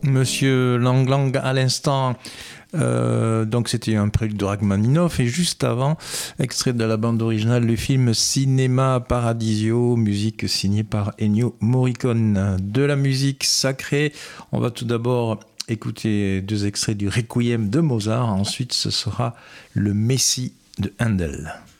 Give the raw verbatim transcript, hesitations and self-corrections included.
Monsieur Lang Lang à l'instant. Euh, donc c'était un prélude de Rachmaninoff et juste avant, extrait de la bande originale du film Cinéma Paradisio, musique signée par Ennio Morricone. De la musique sacrée, on va tout d'abord écouter deux extraits du Requiem de Mozart, ensuite ce sera le Messie de Handel.